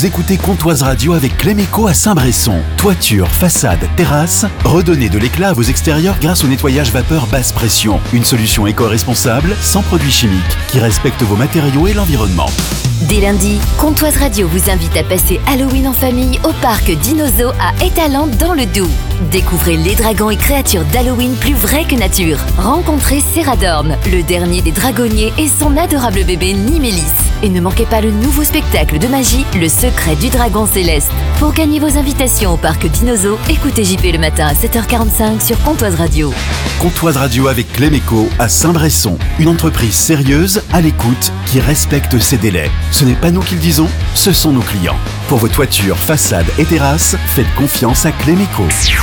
Vous écoutez Comptoise Radio avec Cléméco à Saint-Bresson. Toiture, façade, terrasse, redonnez de l'éclat à vos extérieurs grâce au nettoyage vapeur basse pression. Une solution éco-responsable, sans produits chimiques, qui respecte vos matériaux et l'environnement. Dès lundi, Comptoise Radio vous invite à passer Halloween en famille au parc Dinozo à Étalans dans le Doubs. Découvrez les dragons et créatures d'Halloween plus vrais que nature. Rencontrez Ceradorn, le dernier des dragonniers, et son adorable bébé Nimélis. Et ne manquez pas le nouveau spectacle de magie, Le secret du dragon céleste. Pour gagner vos invitations au parc Dinozo, écoutez JP le matin à 7h45 sur Comptoise Radio. Comptoise Radio avec Cléméco à Saint-Bresson. Une entreprise sérieuse, à l'écoute, qui respecte ses délais. Ce n'est pas nous qui le disons, ce sont nos clients. Pour vos toitures, façades et terrasses, faites confiance à Cléméco.